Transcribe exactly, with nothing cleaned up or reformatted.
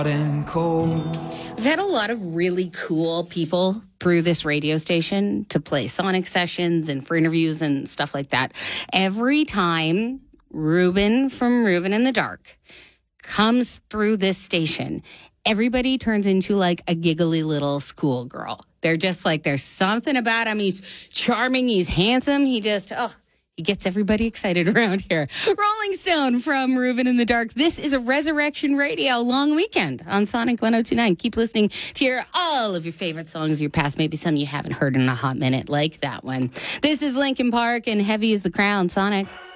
and cold. We've had a lot of really cool people through this radio station to play Sonic sessions and for interviews and stuff like that. Every time Ruben from Ruben in the Dark comes through this station, everybody turns into like a giggly little schoolgirl. They're just like, there's something about him. He's charming. He's handsome. He just, oh, he gets everybody excited around here. Rolling Stone from Ruben in the Dark. This is a Resurrection Radio long weekend on Sonic one oh two point nine. Keep listening to hear all of your favorite songs of your past, maybe some you haven't heard in a hot minute, like that one. This is Linkin Park and Heavy is the Crown, Sonic.